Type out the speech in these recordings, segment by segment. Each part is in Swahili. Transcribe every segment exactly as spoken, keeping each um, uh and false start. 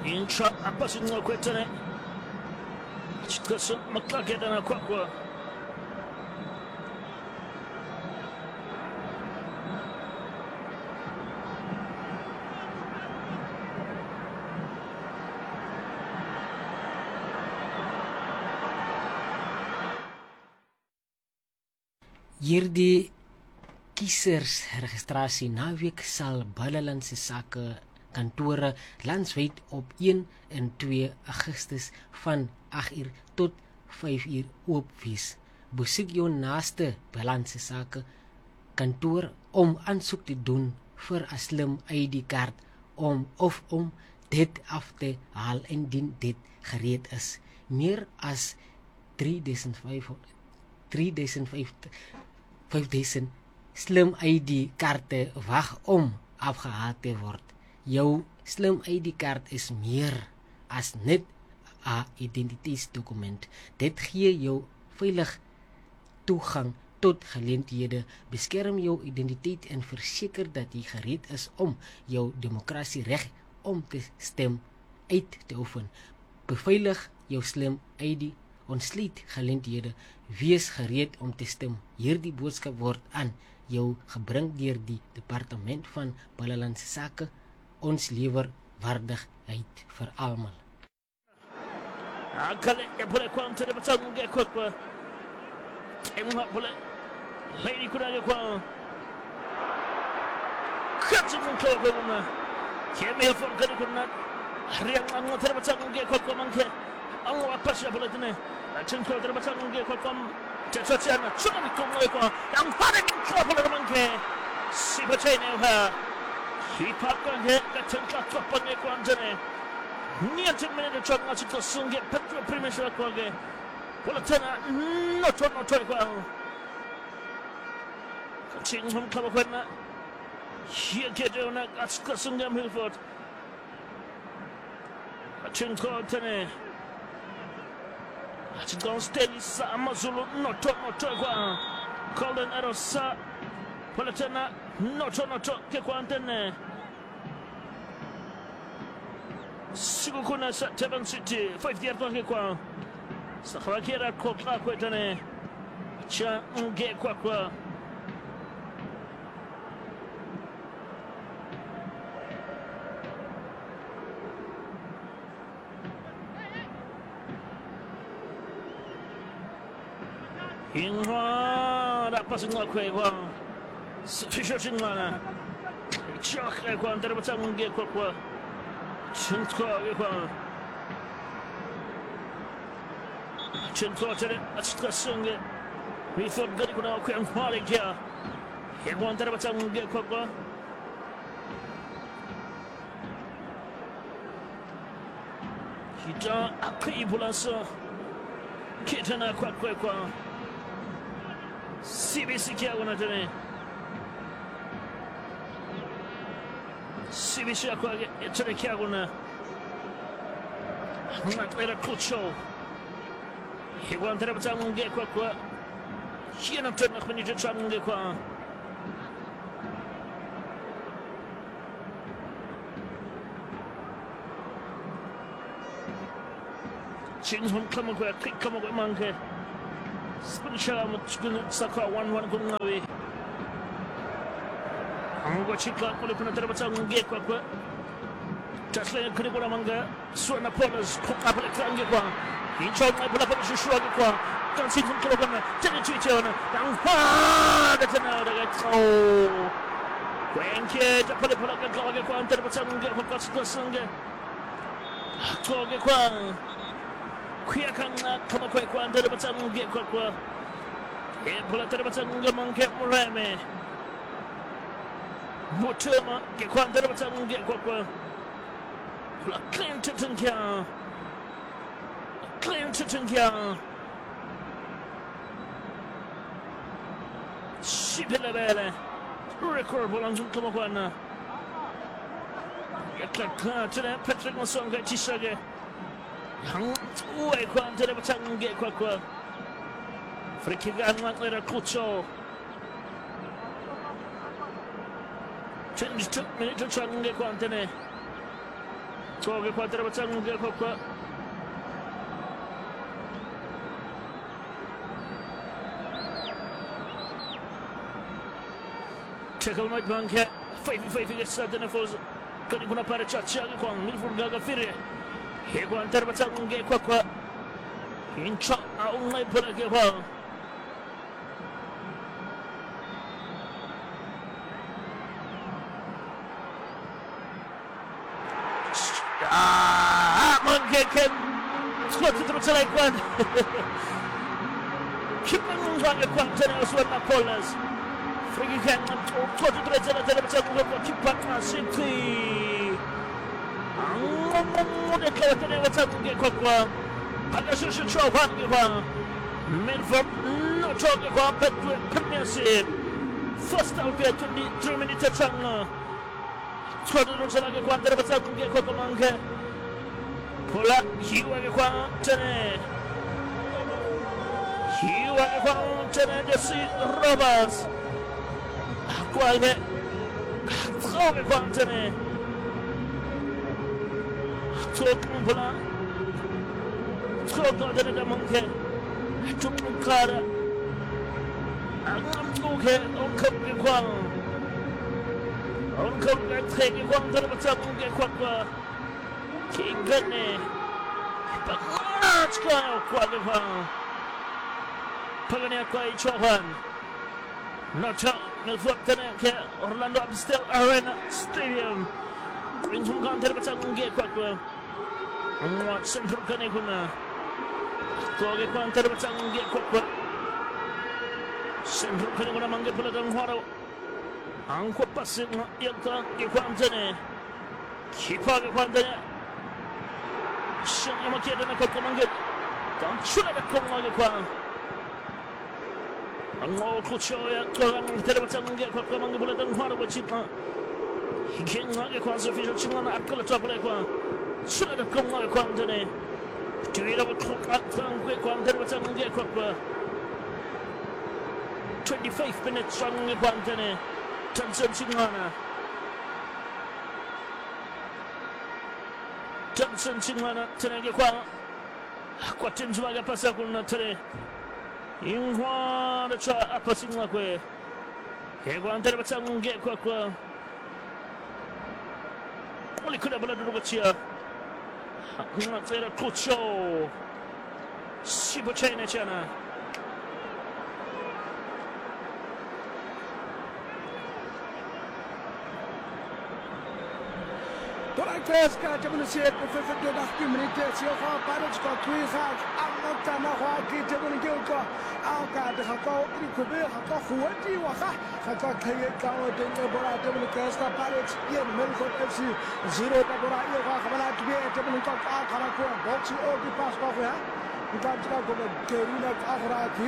Intra apa singo kwetane. Chikaso maklake dana kwa kwa. Hierdie kiesersregistrasie naweek sal Binnelandse Sake kantore landwyd op een en twee Augustus van agt uur tot vyf uur oop wees. Besoek jou naaste Binnelandse Sake kantoor om aansoek te doen vir 'n slim I D kaart om of om dit af te haal indien dit gereed is. Meer as drie duisend vyfduisend slim I D kaarte wag om afgehaal te word. Jou slim I D kaart is meer as net 'n identiteitsdokument. Dit gee jou veilig toegang tot geleenthede, beskerm jou identiteit en verseker dat jy gereed is om jou demokrasiereg om te stem uit te oefen. Beveilig jou slim I D, ontsluit geleenthede, wees gereed om te stem. Hierdie boodskap word aan jou gebring deur die Departement van Binnelandse Sake. Ons lewer waardigheid vir almal. Akale epole kwante de batange kwakwa. Emma pole. Lady kunaga kwa. Katsu mukoko muna. Keme for kadi kunna. Riang anu tere batange kwakwa manke. Anu apasya pole tene. Atun ko tere batange kwakwa. Tetsana chuna kumwe kwa. Yang pare kwa pole manke. Sipachene ha. Sipakane katun kwakwa ne kwantene. Niente minute chok na chiko sunge petro primesha kwage. Pola tena no to no to kwa. Ching hum kama kwena. Hier geht er na atsko sunge Milford. Ching ko tene. Atiko steady sa amazulu no to no to kwa. Colin Erosa. Pola tena no to no to ke kwa antene. Sigukuna sa Taban City five year to kwa Sakrakira kokla kwetane cha nge kwa kwa Inwa da pasingwa kwe kwa Fisho chingwana Chakre kwa ndere batang nge kwa kwa Chinko kwa Chinko tere atska sunge we thought gari kuna kwa mfale kia Hegwan tere batang nge kwa kwa Hita akibulasa Kitana kwa kwa kwa C B C kia wana tere C B C kwa tere kia wana Natlera kucho Hegwan tere batang nge kwa kwa Hina tena kwenye jechang nge kwa Chinghum kama kwa kik kama kwa manke Spincha mutskun sakwa one one kungawe Ango chika kule kuna tere batang nge kwa kwa Tasle kuni kuna manga Suana polas kukapele krange kwa Inchon na pula pala shushua kwa Tansin kun kilo kana Tene tuite wana Yang haa Datana daga tau Kwenke Tapale pala kagawage kwa Antere batang nge kwa katsuka sange Toge kwa Kuya kanga Kama kwe kwa Antere batang nge kwa kwa E pula tere batang nge manke mureme Mutema Ke kwa Antere batang nge kwa kwa Pula Clinton kia Clinton kia Shipele bele Record bolanjun kama kwana Yakaka tene Patrick Masonga Chisage Yang uwe kwa Antere batange kwa kwa Frikiga anwaklera kucho Change took minute change kwa Antene Toge kwa terbatsang nge kwa kwa Tackle might bank here. Five five gets at the Nefos. Kani kuna pare chacha kwa Milford Gaga Fire. Here kwa terbatsang nge kwa kwa Incha au ngai pala ke kwa Ah, Mangeken Scott to the like one. Keep on going to the Oswald Napolas. Free can go to the Resident keep on simply. I'm going to get Kokwa. Pagashu show one. Milford not talking about but premiership. First out there to the three minutes of Changa. Squadron Salaga Quantera Basaku get Kokomanga. Pulla, Hugh and Quantene. Hugh and Quantene, the seat robbers. Quite throw the Quantene. Talking Pulla. Talking the monkey. Talking Clara. I'm talking on Cocky Quang. On come back, take you one to the top and get what King Gunny. But large cloud qualifying. Pagania Quay Chohan. Not out, no foot to Orlando Upstill Arena Stadium. Brings him down to the top and get what and watch Central Caniguna. Go get one to the top and get what Central Caniguna Manga Pulagan Horo. Angko passing yelta ikwantene kipa ikwantene shanya makeda na kokomange dan chula da kokomange kwa ango kuchoya kokomange terbatange kokomange buladan haro bachita hikenga ke kwa sofisha chingana akala topale kwa chula da kokomange kwantene tuira bukka atangwe kwa terbatange kwa twenty-five minutes on kwantene Johnson Chingana. Johnson Chingana tenenge kwa kwa tinjwa ya pasa kuna tere. Ingwa cha apasingwa kwe. Yegwa ndere batsange kwa kwa. Oli kuna bala duruga chia. Kuna tera kucho. Sibo chene chana. Torres ka jabul siet ko fefe do dak minute si ko parot ko tui sa am ta na ho ki jabul ge ko a ka de ko ri ko be ko huati wa ka ka khaye ka o de ne bora jabul kes ka parot ye mel ko F C zero ta bora ye ka khamana tbe jabul ko ka khara ko box o ki pass ko ya ka ka ko geruna ka khara ki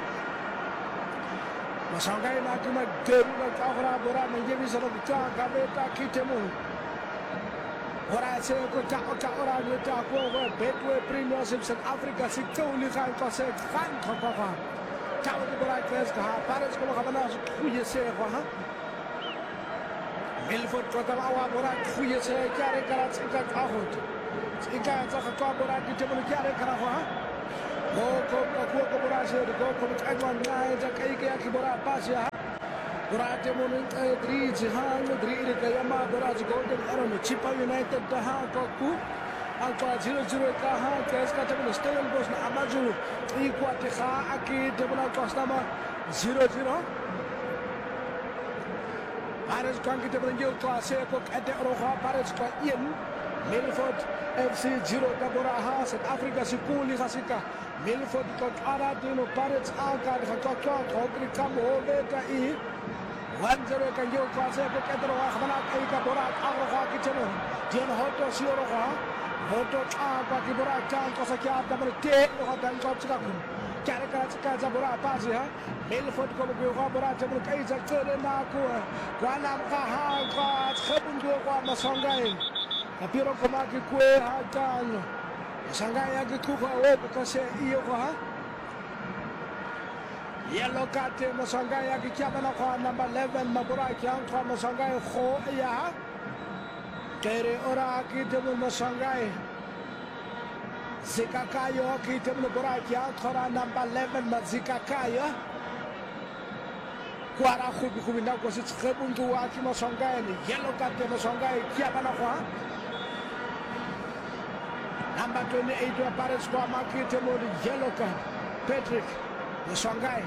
masangai na tuma geruna ka khara bora ne ye bi sara ka ka be ta ki temu Ora se ko ta ta ora ni ta ko ko Betway Premiership South Africa si ko li kan ko se kan ko ko ko ta ko bora kes ka pares ko khabana ku ye se ko ha Milford ko ta wa bora ku ye se kare kara tsika ka ho tsika tsa ka ko bora ki te mo kare kara ho ha ko ko ko ko bora se ko ko ka ma na ja kai ke ki bora pas ya Durate monin three Jihan three Kayama Duraj Golden Arrow Chipa United Daha Koku Alpha zero zero Kaha Keska Table Stellenbosch Amaju Iquateha Aki Table Costama zero zero Paris Kanki Table Class Cook at the Roha Paris Ian Milford F C zero Taboraha South Africa Sikuli Hasika Milford Kok Aradino Paris Aka Hakaka Hokri Kamo Beta E one zero can you cross it at the Rahmana Eka Borak Araha Kitchen, Jen Hoto Sioroha, Hoto Abaki Borak Chan Kosaka, Double Take the Hotel Kotsakum, Karaka Zabora Pazia, Milford Kobu Bora Tabul Kaisa Kuranaku, Guanam Kaha, God, Hebundu Masongai, Apiro Komaki Kwe Hagan, Sangaya Kuka, because Ioha. Yellow card Masangaya Kiabana number eleven Mabura Kian Masangaya Ho Ya Kere ora kita Mashangai. Zikakayo kita Burakia, Tora number eleven, Mazikakayo. Kuara Hubi Hubina was its Rebundu Aki Mashangai, yellow cat Mashangai, Kiabanakwa. Number twenty-eight, Paris Kwamaki, the yellow card. Patrick, Mashangai.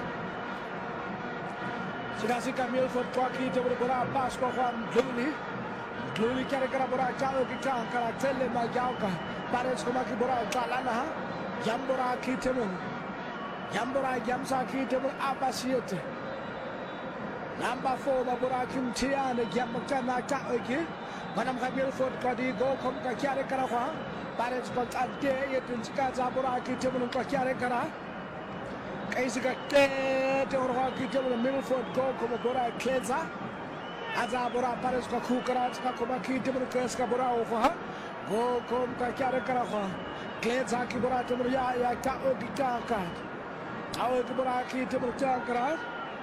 Sidasika Milford Kwaki, the Bura Pasco, Gluli. Gluli Karakara Bura, Chao Kita, Karatele Majauka, Paris Komaki Bura, Talana, Yambura Kitamu, Yambura Yamsa Kitamu Abasiete. Number four, Mabura Kimtia, and Yamakana Taoki, Madame Milford Kadi, go come Karakara, Paris got a day at Skazabura Kitamu Karakara. Kaisika Ted or Kitamu Milford, go come Bura Kleza. Azabura Paris Kakukara, Kakumaki, Timurkeska Buraha, go come Karakaraha, Klezaki Buratamria, Yakao Gitaka, our Buraki Timurkara.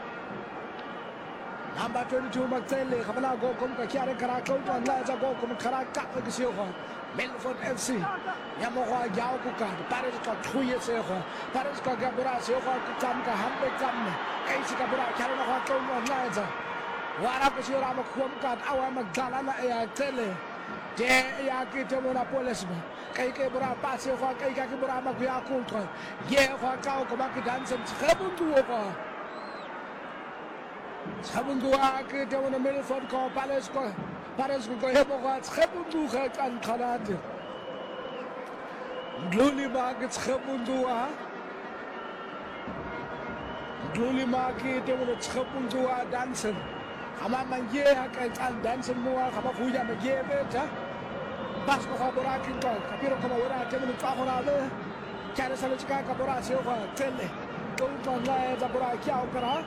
Number twenty-two Matele, Havana go come Karakara, and Laza go come Karaka Silva, Milford F C, Yamaha Yakuka, Paris got two years ago, Paris Kakabura Silva, Kamka, Hambe Kam, Kaisika Bura, Karaka, and Laza. Warakusura Makumkat, our Magdalena Tele, De Yakitamuna Polisma, Kaikabura Pasio, Kaikabura Makia Kultra, Ye Wakao Komaki dance and Sabunduova. Sabunduaki, Tamuna Milford, Palace, Palace, Gohebo, Sabunduha, and Kanadi. Gloomy Markets, Sabundua. Gloomy Market, Tamuna Sabundua dancing. Amama ye and dancing more about who yam gave it. Basco Haburakin, Capiro Camora, Temple Kahora, Carisalica Cabora Silva, Tele, don't online the Burakia.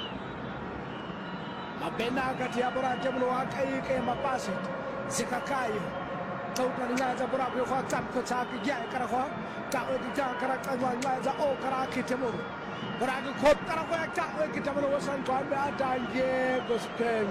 Mabena Gatiabora, Temloa, Kay, Mapasit, Zikakai, Total Naza Burabio, Tapkotaki, Yakara, Tawaka, Karakaka, O Karaki Temu. But I could quote Karawaka, Katamano was on Twanda, Diego Spain.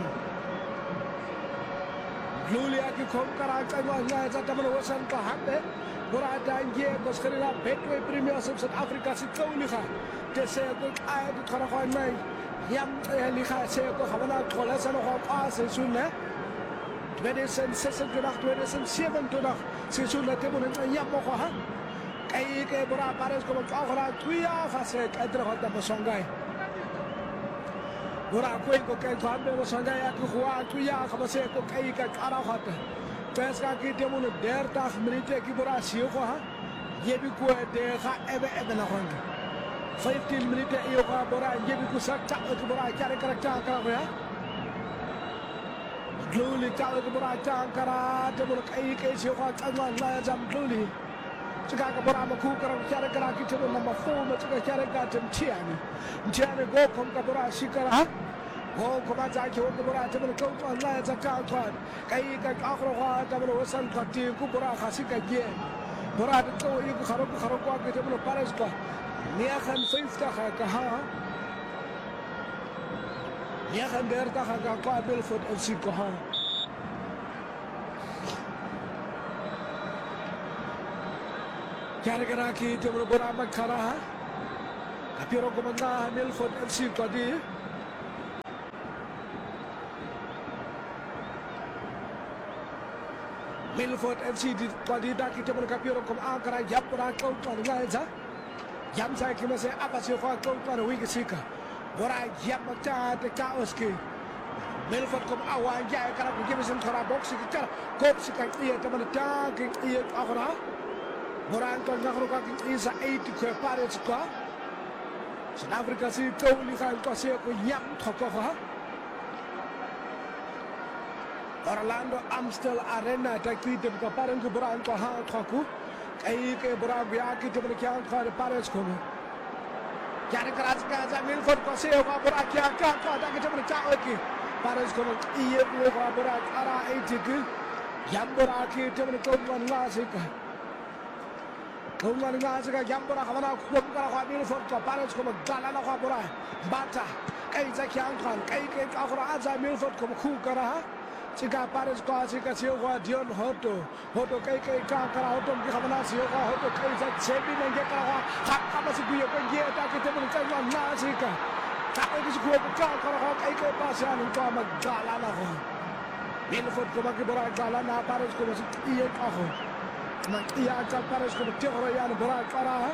Julia could come Karaka, Tamano was on Kahame, but I died Diego Scarilla, Betway Premiers of South Africa, Sitonica. They say, look, I had to Karakoy May, Yam Liha, say, Havana, Tolas and Hopas, and Suna. Twenty cents, twenty cents, seven to the Sisula Table and Yamaha. Kaike Bura Paris come Kahora, Tuya, Fasek, Edra Masongai. Bura Quaco Kambe Masongai, Akua, Tuya, Hamaseko, Kaika, Karahata. Pesca Kitamun, Derta, Military Kibura, Sioha, Yebiku, Deha, Ever Ebenahong. Fifteen minutes, Yoga, Bora, Yebiku Saka, Bura, Karaka, Glooly, Kalakura, Tankara, Tabur Kaike, Sioha, Tanglan, Glooly. Chicago Borama Kukara, Karakaki, number four, Karakatum Tiani. Tiani go from Kabura Shikara. Go Komazaki, Bora, Tabur on Lands of Kalkan. Kaika Afroha, Tabur San Kati, Kubura, Hasika Ye. Bora, the Ko, Haruka, Haruka, Tabur Parisco. Niakan Fifta Hakaha. Niakan Derta Hakaka, Belfort and Sikoha. Karakaraki, Timurama Kara, Apiro Comanda, Milford F C Kadi. Milford F C did Kadi, Timur Capiro come Ankara, Yapura, Kotan Gaza, Yamsa Kimase, Abasio, Kotan, Wigasika, Bora Yamata, the Kaoski. Milford come Awa, Yakara, give us some Karaboxi, Kopsika, Tamata, Ian Avara. Moranto Naruka is eight to Paris. South Africa see totally can Koseko Yam Tokoha. Orlando Amstel Arena, Taki to Kaparan to Branco Han Toku, Kaike Burabiaki to the Count for the Paris Come. Yarakaska, Milford Koseo, Burakia, Taki, Paris Come, Ian Burak, Ara eighty, Yamburaki to the Coleman Lasika. Kumari Nazaga, Yambura, Havana, Kumara, Milford, Paris, come Galana, Bata, Kaisa Kankan, Kaike, Afraza, Milford, come Kukara, Chica Paris kwa chica Silva Dion Hoto Hoto kai kai ka kara Hoto ki khamana Silva Hoto kai za chebi nenge kara ha kama siku yo kwa ngie ta ki temu ka na na chica ta ko ki siku ko ka kara kai kai pas ya ni ka magala na ho Milford ko maki bora gala na Paris ko si iye ka ho na iya ka Paris ko ti horo ya ni bora kara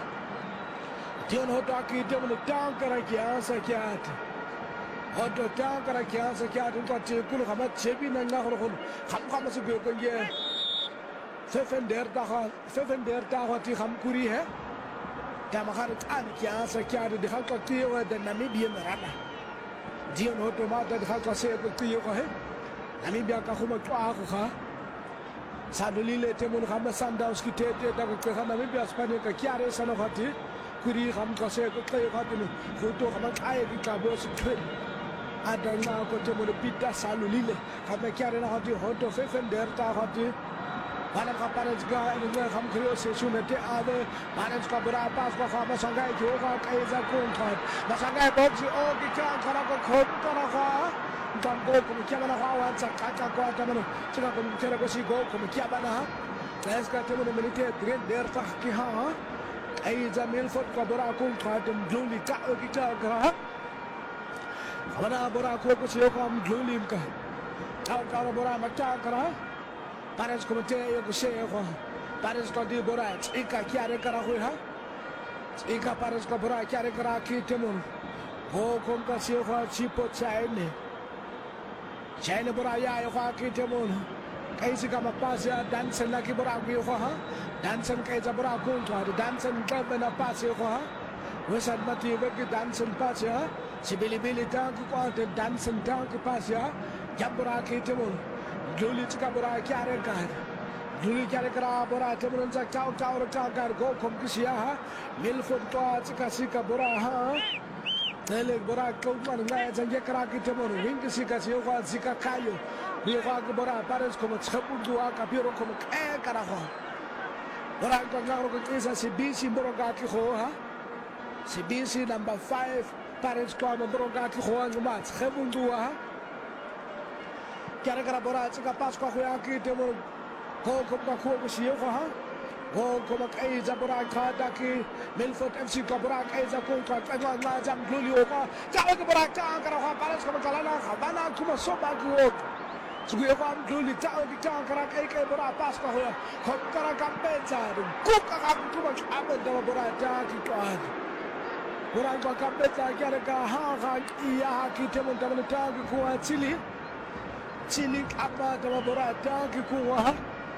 Dion Hoto ki temu ta kara ki asa kiat Hoto ta kara kya sa kya dun ka che kul khama chebi na nga khol khol kham kham se go ko ye fefender ta kha fefender ta kha ti kham kuri hai ta ma khar an kya sa kya de khal ka ti wa de Namibia rana Dion Hoto ma de khal ka se ko ti ko hai Namibia ka khuma twa ko kha sadulile te mun khama Sundowns ki te te ta ko kha Namibia Spain ka kya re sa no khati kuri kham ka se ko kai khati no khuto khama ai ki ka bo se ada nga ko te mo pita salulile kame kiare na hoti hoto fefender ta hoti bana ka parents ga nga kham khrio se sunete ave parents ka bura pas ko khama sangai jo ka kai za kon khat ba sangai box o ki ka khara ko khot kara kha tam go ko kya bana kha wa cha ka ka ko ta mano chika ko kera ko si go ko kya bana tes ka te mo milite green der ta ki ha ai za Milford ka bura kon khat juli ka o ki ta kara Abana bora ko ko siyo ko am glulim ka. Tao tao bora mata kara. Pares ko te yo ko siyo ko. Pares ko di bora ika kiare kara ho ha. Ika pares ko bora kiare kara ki temon. Ho ko ka siyo ko chipo chaine. Chaine bora ya yo ko ki temon. Kai si ka mapasa dansen la ki bora ko ho ha. Dansen kai za bora ko to dansen ka na pase ko ha. Wesad mati ko ki dansen pase ha. Si bili-bili tanki ko ate dansen tanki pas ya jambura ki temon juli tika bura kiare kar juli kiare kara bura temon sa tau tau tau kar go kom kisiya ha Milford ko tika sika bura ha tele bura ko man ngai jangye kara ki temon wing sika si ko sika kayo ni ko ko bura pares ko tshabu dua ka piro ko e kara ho bura ko ngaro ko kisa si bisi bura ka ki ho ha si bisi number five Paris ko mo broga ki khoan mat khebundua kara kara bora tsika pas ko khoya ki te mo ko ko ko ko siyo ko ha go ko mak ai za bora kha ta ki Milford F C ko bora ai za ko ko ta ma jam gluli o ko ta ko bora ta kara ha Paris ko kala na kha bana kuma so ba ki o sugu ko am gluli ta ko ta kara kai kai bora pas ko khoya ko kara kampenza ko ka kuma abenda bora ta ki ko Orang ko kapeta kiare ka ha ha iya ki temo tamne tangi ko chili chili apa tama bora tangi ko ha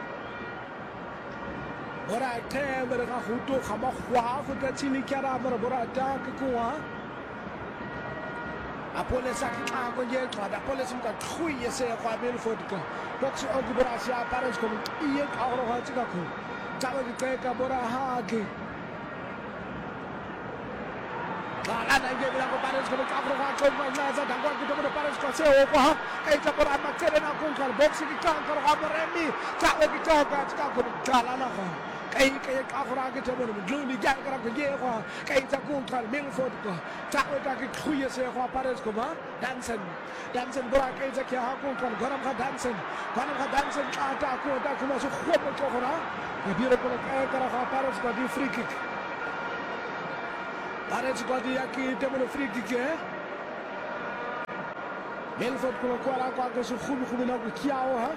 bora tembe ka huto khama khwa ko ta chili kiara bora bora tangi ko ha apole saki ka ko je ka da pole sim ka khuye se kwa Milford ko box o ki bora sia Paris ko iye ka ro ha chika ko tawa ki ka bora ha ki Ala na nge bila ko Paris ko ka afro ko ma na za dangwa ki to Paris ko se o ko ha kai ta bora ma kere na ko kal box ki ka ko ha remi ta o ki to ka ka ko kala na ko kai kai ka afro ki to mo juli ja ka ko je ko kai ta ko kal Milford ko ta o ka ki khuye se ko Paris ko ma dansen dansen bora kai za ki ha ko kal garam ka dansen garam ka dansen ka ta ko ta ko ma so ko ko ko na bi ro ko ka ka ha Paris ko di free kick Pares ko di aki temo no free kick eh Milford ko ko ala ko ko su khumi khumi na ko kiao ha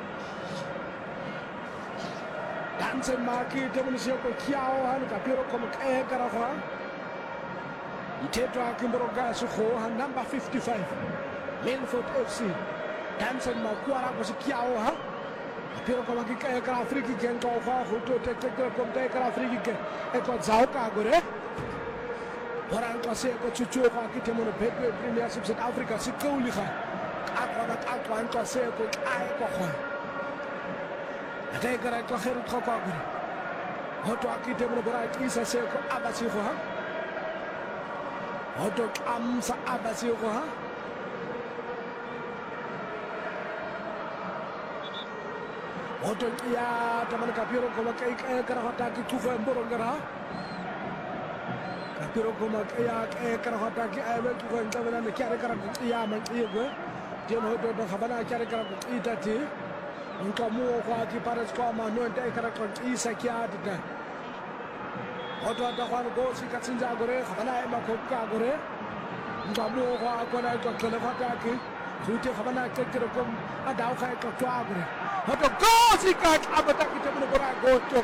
Dansen ma ki temo no se ko kiao ha ka piro ko e kara ha Iteto aki mboro ga su kho ha number fifty-five Milford F C Dansen ma ko ala ko su kiao ha piro ko ki e kara free kick en ko ha ho to te te ko te kara free kick e ko zao ka gore Orang ko se ko chuchu ko ki te mo no Betway Premiership South Africa si ko li kha ka ko na ka ko an ko se ko ai ko kho ate gara ko kheru ko ko guri hoto aki te mo no bora ki sa se ko abasi ko ha hoto am sa abasi ko ha hoto ya taman ka piro ko kai kai kara hota ki tu ko mboro ngara Pero como que ya que kara hota ki ay wel ko ngabana ne kare kara ya man iyo go den ho do khabana kyare kara ko itati nka mo kwa ki pares ko ma no nte kara ko isa kyati da oto da kwa go si katsinja gore khabana ma ko ka gore nka mo kwa ko na ko kele fata ki suite khabana kekere ko ada kha ko kwa gore oto go si ka abata ki te mo gora go to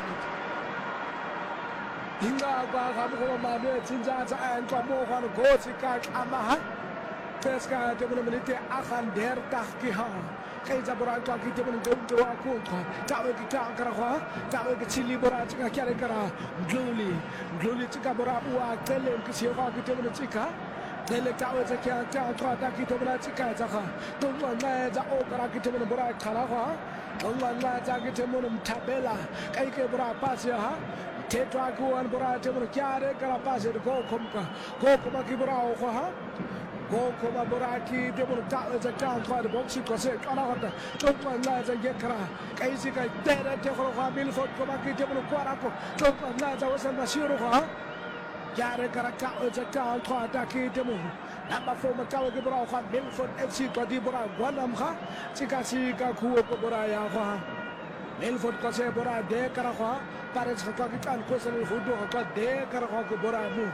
hinga kwa khamu ko ma no tsinja za an ko mo kwa go si ka ama Teska te mo minute akhan der tak ki ha kai za bora ko ki te mo dum to ko ko ta we ki ta kara ko ta we ki chili bora chika kyare kara gluli gluli chika bora wa tele ki se ko ki te mo chika tele ta we za kya ta ko ta ki te mo chika za kha to mo na za o kara ki te mo bora kara ko to mo na za ki te mo mtabela kai ke bora pas ya ha te twa ko an bora te mo kyare kara pas ko kom ka ko kom ki bora o ko ha go koma boraki de mo ta za kan kwa de boxi ko se kana hota to ko na za ye kra kai si kai tere te ko kwa mil fot ko ma ki de mo ko ra ko to ko na za wasa na shiru ko ha yare kara ka za kan kwa ta ki de mo na ba fo ma ka ke bora kwa mil fot F C ko di bora gwanam kha sika si ka ku ko bora ya kwa mil fot ko se bora de kara kwa pare sa ko ki kan ko se fu do ko de kara ko bora mu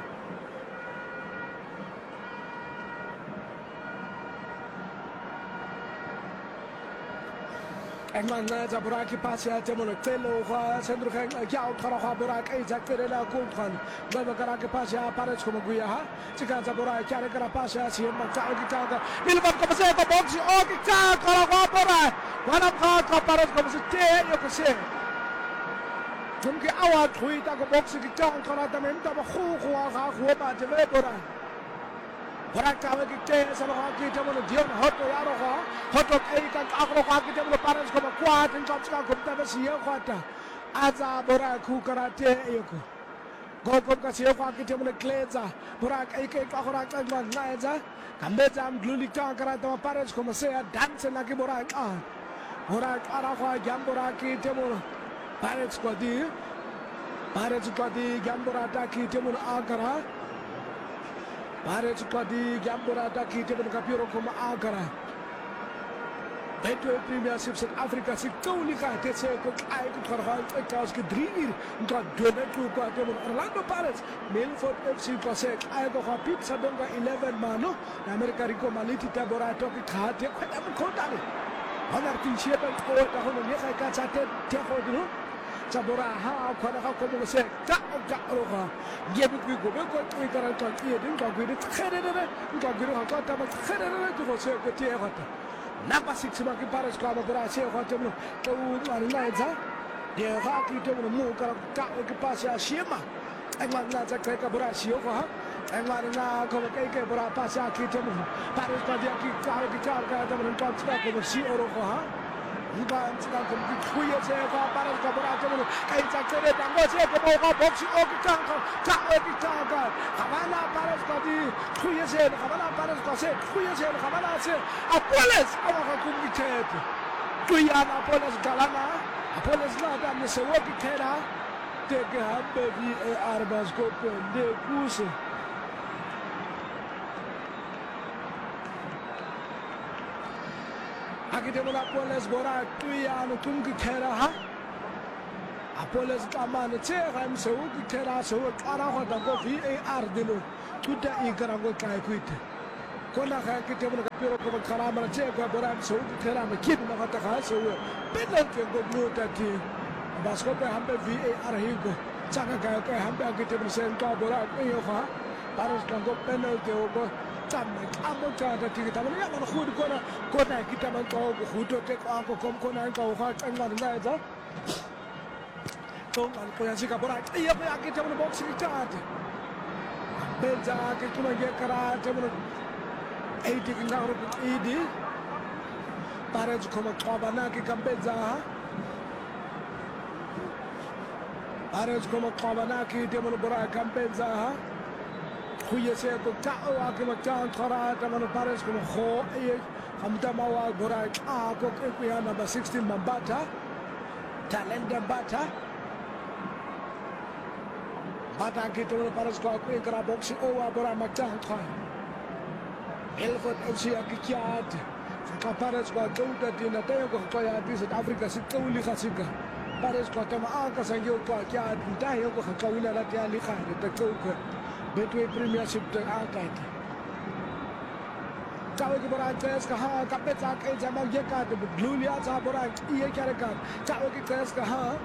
England za buraki pasi ate mo telo kha sendro kha yao khara kha buraki ai zakere la ko khan baba kara ke pasi a pare ko guya ha chika za buraki kare kara pasi a si ma ka ki ka bil bab ko se ko box o ki ka khara kha bora wana kha ka pare ko se te yo ko se tum ki awa thui ta ko box ki ka khara ta men ta ba khu khu kha khu ba je le bora Baraka ki te sa lo ki te mo dion hoto ya ro hoto kai ka akro ka ki te mo pares ko kwa tin ka ka ko ta si yo khata aza bora ku karate yo ko go ko ka si yo ka ki te mo kleza bora kai kai ka khora ka ma na za kambe jam gluli ka karata pares ko se dance na ki bora ka bora ara kha jam bora ki te mo pares ko di pares ko di jam bora ta ki te mo agara Pare Chupadi Gambora Daki Tebon Capiro Kuma Agara Betway Premiership South Africa si Tolika Tese Cook I could Farhan Kaus Kedri got Donetu Quatemon Orlando Pirates Milford F C Cosek I go for Pizza Donga eleven Mano America Rico Maliti Tabora Toki Kate Quatam Kotani Honor Tinship and Kota Honeka Katsate Tehodro Sabora ha kwana ha ko mo se ta ta ro ha ye bi ko be ko ti kara to ye din ka gwi khere re ka gwi ha ka ta ba khere re ko se ko ti ha ta na ba six ma ki pares ka ba bra se ha ta mo to ma na za de ha ki to mo mo ka ka ki pa se shima ai ma na za ka ka bra si ko ha ai ma na ko ka ke bra pa se ki to mo pares ka dia ki ka ki ka ka ta mo ka ta ko si oro ko ha Iban sila ko ki kuya se ka para ka bora te mo kai sa tere tango se ko mo ka box o ki ka ka ka o ki ka ka kamala para ka di kuya se kamala para ka se kuya se kamala se apoles awa ka ku mi te kuya na apoles galana apoles na da me se wo ki tera te ke habbe vi e arbas ko de kuse Aki te mona Apoles bora tuya no tum ki khera ha Apoles kamane che ram se u ki khera se u kara ho da ko V A R dilo tuta I kara go kai kuite kona kha ki te mona pero ko khara mara che ko bora se u ki khera ma kid ma ta kha se u penal ke go blu ta ti bas ko pe hambe V A R hi go chaka ka ka hambe ki te mona sen ka bora ko yo kha paros ka go penal ke go Tamme amo tata tiki tamme ya mana khudi kona kona kita man to ko khuto te ko ko kom kona ka ko kha ngwa na za to man ko ya sika bora ya ya kita man box ki tat belza ke kuma ge kara te man ai tiki na ro idi pare ko ma ko bana ki kambeza pare ko ma ko bana ki te man bora kambeza Kuya se ko ta wa ke ma ta khara ta man pares ko kho e hamta ma wa gora a ko ke ku ya number sixteen Mambata talent Mambata bata ke to pares ko ku kra box o wa gora ma ta khara Milford F C akiat Saka Paris kwa Gouda Dina Tayo kwa kwa ya di South Africa Sikauli Khasika. Paris kwa Tama Aka Sanyo kwa Kya Tayo kwa Kawina Latia Lika the Coke. Betway Premiership to Arcade. Kawaki Borak Teska Ha, Kapeta Kajama Yaka, the Blulia Zaborak, Ia Karakan, Kawaki Teska Ha.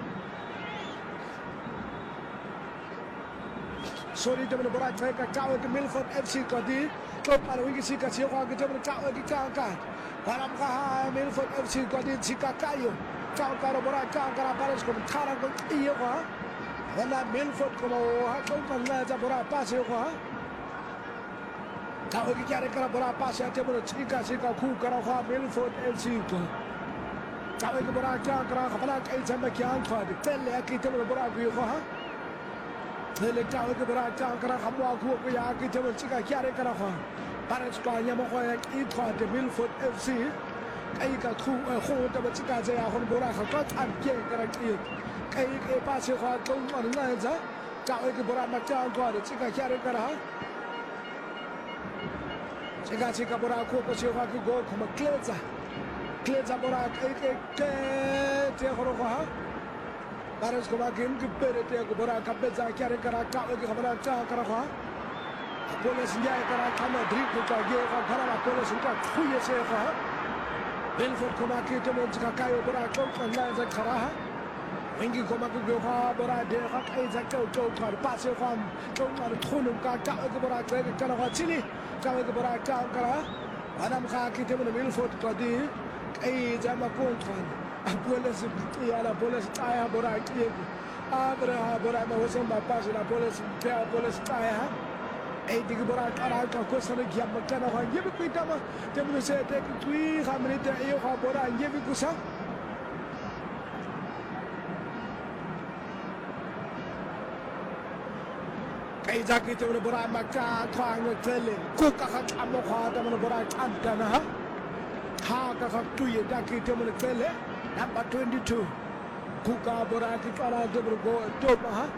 Sorry, the Borak Taka, Kawaki Milford F C Kodi, Topal Wikisika Siwa, the Kawaki Kaka, Paramka, Milford F C Kodi, Sikakayo, Kawaka Borak Kaka, Paris from Karakan Ia. Wala Milford como hakon na Zabora Pasio. Kawaki Kare Karabora Pasha Table Chika Sika Ku Karaha Milford F C. Kawaki Boraka Karaha Eitzamakian Fad, Teleki Table Boraku. Tele Kawaki Boraka Karahamu Yaki Table Chika Kare Karaha. Paraska Yamaho Itwa, the Milford F C. Kaika Ku, a whole Tabachika Zayahon Boraka, cut and Kay Kaik Pasio on Lanza. Kawaki Boraka God, Chika Kare Karaha. Chika Chika Boraku, Pasio go, come a Kleza. Kleza Borak, Eke, Tehoroha. Paris Komakim, Kupere, Boraka, Peza, Karikara, Kawaki, Karaha. Police Yakara, Kama, Drikuka, Geva, Karama, Police, who you say for her. Belfort Komaki, Kakayo, Borak, and Lanza Karaha. Wingi Komaku Goha, Borak, Isaac, Pasio Farm, Tomar, Tunum, Kawaki, Karaha, Chili. Kawaki Borak Kara, Madame Haki, Milford Kodi, A Jamapuntan, Abuelas, Yala Bolas, Taya Borak, Abra Borak was on my passion, Abuelas, Bolas Taya, A Digiborak, Araka, Kosan, Yamakana, Yabikitama, Temu said, take three, Hamanita, Yoha Bora, Yabikusa. Exactly to the Boramaka, Kang with Telly, Kuka Amoha, the Borak Antana, Haka Tuya, Daki Timon Telly, number twenty-two, Kuka Boraki Kara, the Go, Topa,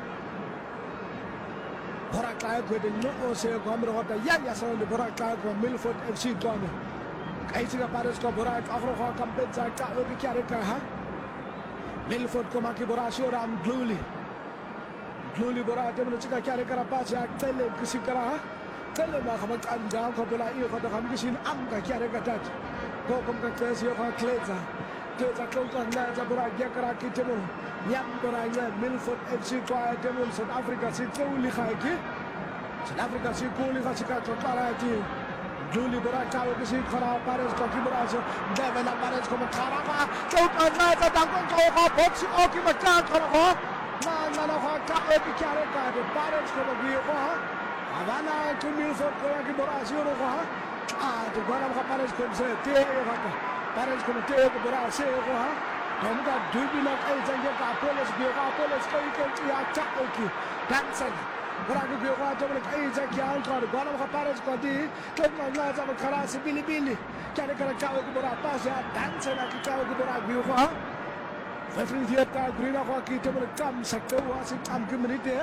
Boraka with the no say, Gomro, the Yayas on the Boraka, Milford F C Ghana, Kaisika Parisco Borak, Afro Campeza, Karika, Milford Komaki Borasio, and Gluli. Gluli Bora, Demonic Karikara Pasha, Tele Kisikara, Tele Mahamat and Down Copola, you for the Hamishin, Amka Karikatat, Gokum Kakasio, Kleza, Kleza Koka, Naza Bora, Yakara Kitemo, Yambora, Milford F C, Quiet Demon, South Africa, Sitoli Haki, South Africa, Sikuli Hasika, Parati, Gluli Bora, Kawaki, Kara, Paris, Kokibarazo, Devon, Paris, Komakara, Koka, Naza, Danko, Pops, Okimakan, Kara. Nana Kawaki Karaka, the parents from a Gioha, Havana to Milford Koraki Borasio, ah, the Guanama Paris could say, Teohaka, Paris could take Borasio, Tomka Dubina, Ezanga, Police, Gioha, Police, Koiki, Chapaki, Dancing, Boraki Gioha, Dominic Isaac, Yanka, the Guanama Paris Kodi, Tomka Naza, Karasi, Billy Billy, Karaka Kawaki Borapasa, Dancing at Kawaki Boragioha. Fefrin Theatre, Green Hockey, Table Tam, Sakto, was it Am Community?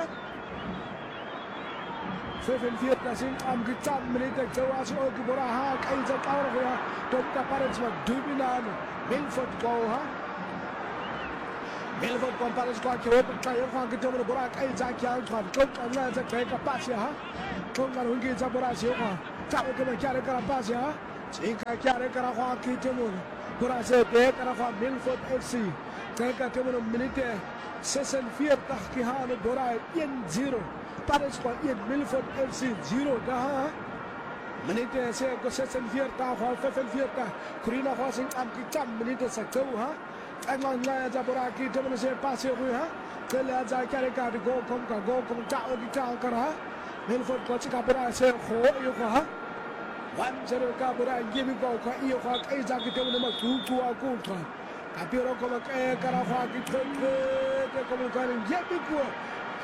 Fefrin Theatre, Sing Am Gitam, Minute, Joas, Okibora, Kaisa Power, Doctor Parents were Dubinan, Milford Goha. Milford Comparis got you open, Kayafa, Gitam, Borak, Isaac Yankan, Cook and Lanza, Kaka Pasia, Cook and Wiki Zaborasio, Tawaka Karaka Pasia, Chika Karaka Hockey, Timun, Borase, Karafa, Milford F C. Kaya temo minute session vier tahkihan borai yen zero Paris ko yen Milford F C zero dah minute se ko session vier ta hal session vier ta Kurina Hosing am kitam minute sakau ha angon na ja boraki temo se passe hu ha kala ja kare ka go kom ka go kom ta o kita kara Milford ko chika bora se ho yo ko ha one zero ka bora gibi ko ko iyo ko ai ja ki temo ma tu tu a ko tra Capiro como que Carafa que como Karin Yabico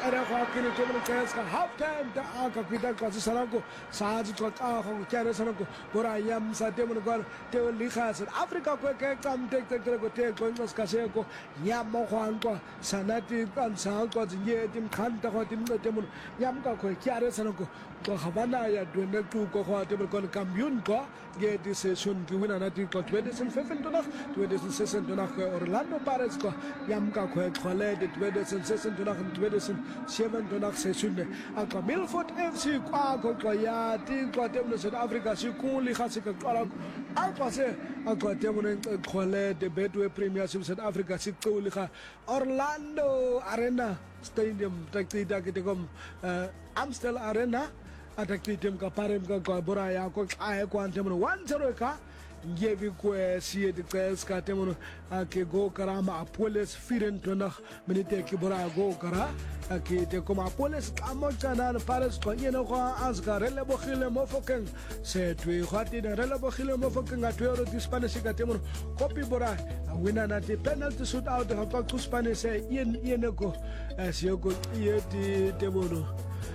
ere kwa kini temno keska half time da aka kita kwa sanako saji kwa ka ko kare sanako bora yam sa temno gol te likha South Africa ko ke kam tek tek ko te ko nos ka se ko yam mo kwan ko sanati kan sa ko je tim khan ta ko tim temno yam ka ko kare sanako ko habana ya do ne tu ko ko temno ko kamyun ko ge di session ki wina na ti ko twenty fifteen to nach twenty sixteen to nach Orlando Pirates ko yam ka ko khole de twenty sixteen to nach twenty seven to nach session ne aka Milford F C kwa ko ko ya ti ko temno South Africa si ku li khasi ka ko aka se aka temno khole de Betway Premiership South Africa si ku li kha Orlando Arena Stadium takti da ke kom Amstel Arena atakti tem ka parem ka ko bora ya ko ay ko antemno one zero ka ngevi ko siye de ka temno ke go karama a police firen to na minute ki bora go kara ke te ko ma police amo kana pares ko yeno ko asga rele bo khile mo foken se twi khati de rele bo khile mo foken atwero di Spanish ka temno copy bora wina na ti penalty shoot out ha ko Spanish yen yen ko siye ko yeti temno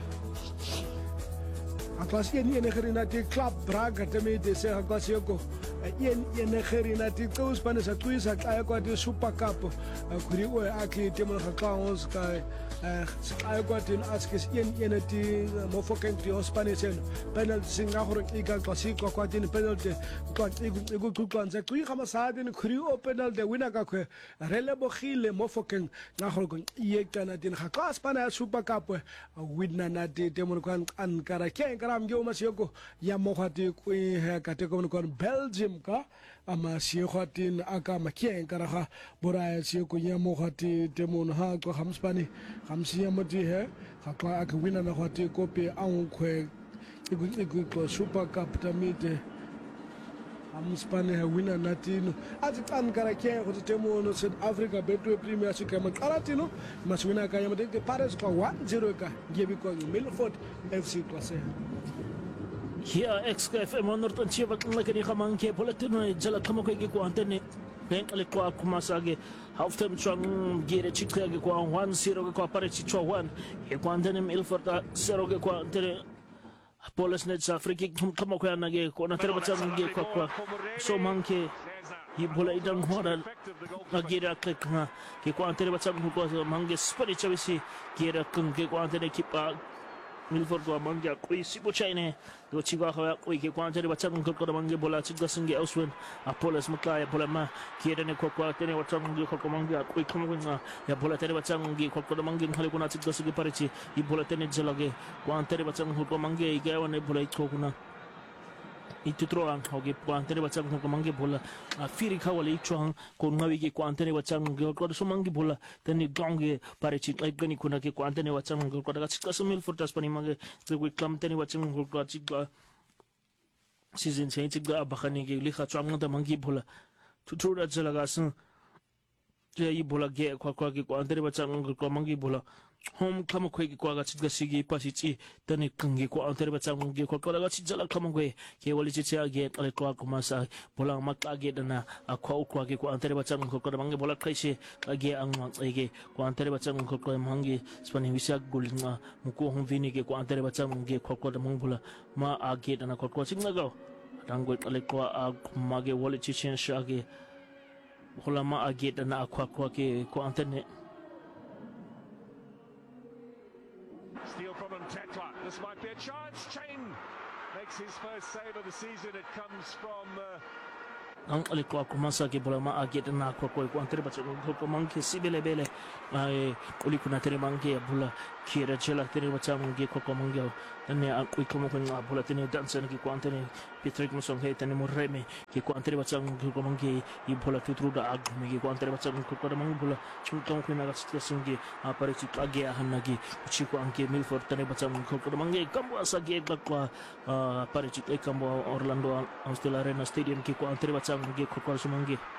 Aklas yen yen gerina ti club Braga teme de se aklas yoko yen yen gerina ti ko Spanish atuisa ka ko ti Super Cup kuri o aki temo ka kaos ka ay ko tin askes yen yen ti mo foken ti Spanish penalty singa hor iga klasiko ko tin penalty ko igu igu ku kan za tui kama sa din kuri o penalty wina ka ko rele bo khile mo foken na hor ko yekta na tin ka Spanish Super Cup winna na ti temo ko an kara ken ram gyo ma sioko ya mo khati ku he ka te ko kon Belgium ka ama siokhatin aka ma kien kara ha bora sioko ya mo khati te mon ha ko ham Spani ham sia mo ti he ha ka aka wina na khati ko pe an khwe igu igu ko Super Cup tamite ham Spani ha wina na tino ati kan kara kien ko te mon South Africa Betway Premiership ka ma kara tino mas wina ka ya mo te Paris ko one zero ka gebi ko Milford F C ko se Here X K F M on Norton Chiva Lakini Hamanke Polatino Jala Kamoke ko antene Benkale kwa kumasage half time chang gere chikage kwa one zero kwa pare chichwa one e kwa antene Milford zero kwa antene Police net Africa kama kwa nage ko na terba chang ge kwa kwa so manke hi bola idan hora agera click ha ke kwa antene ba chang ko mange spari chavisi gera kung ke kwa antene kipa Milford ko mangya koi sibo chaine do chiwa kha koi ke kwante ba chang ko ko mangge bola chiga singe auswen a Police mutla ya bola ma kire ne ko ko tene wa chang ko ko mangya koi kam winga ya bola tene ba chang gi ko ko mangge khale ko na chiga singe parichi i bola tene jalage kwante ba chang ko mangge i ga wane bola ko kuna itu troang hoge kwante ba chang ko mangge bola a firi khawali chuang ko ngawi ge kwante ba chang ko so mangge bola tene gonge parichi ai gani kuna ke kwante ba chang ko daga chiga sumil fortas pani mangge ko klam tene ba chang ko chiga season change chiga bakhani ge likha chuang da mangge bola tutura jalaga sun je i bola ge kwa kwa ge kwante ba chang ko mangge bola home kama kwegi kwa ga chiga sigi pasichi tani kangi kwa antere ba chang ge kwa ga chijala kama kwe ke wali chicha ge ale kwa kuma sa bola makka ge dana akwa kwa ge kwa antere ba chang ko ko mangi bola kaise ge ang ge kwa antere ba chang ko ko mangi spani visa gulna muko hom vini ge kwa antere ba chang ge kwa ko mang bola ma age dana kwa kwa chingna ga rango ale kwa ma ge wali chichen sha ge bola ma age dana akwa kwa ge kwa antene Steal from Mtetwa. This might be a chance. Chain makes his first save of the season. It comes from uh, ang alikuwa kumasa ke bola ma agit na ko ko ko antere ba ko ko manke sibele bele ai uli kuna tere manke bola kira chela tere ba cham ge ko ko mange tane a ko ko mo ko bola tene dancer ke ko antene Patrick Musong he tane mo reme ke ko antere ba cham ge ko mange i bola tutru da ag me ge ko antere ba cham ko ko mange bola chum tom ko na ga sita singe a pare chi age a hanagi chi ko anke Milford tane ba cham ko ko mange kambo asa ge ba ko pare chi kambo Orlando Amstel Arena Stadium ke ko antere ba cham ge ko ko sumange